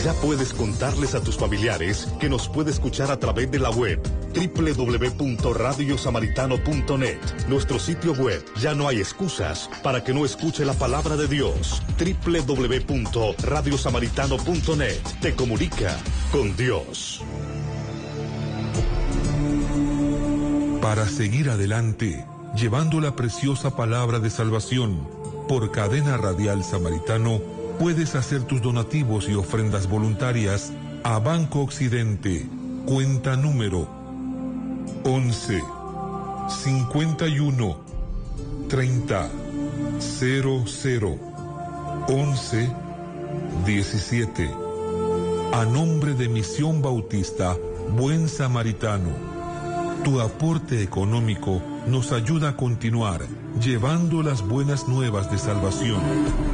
Ya puedes contarles a tus familiares que nos puede escuchar a través de la web www.radiosamaritano.net. Nuestro sitio web, ya no hay excusas para que no escuche la palabra de Dios. www.radiosamaritano.net. Te comunica con Dios. Para seguir adelante, llevando la preciosa palabra de salvación, por Cadena Radial Samaritano, puedes hacer tus donativos y ofrendas voluntarias a Banco Occidente, cuenta número 11 51 30 00 11 17. A nombre de Misión Bautista Buen Samaritano. Tu aporte económico nos ayuda a continuar llevando las buenas nuevas de salvación.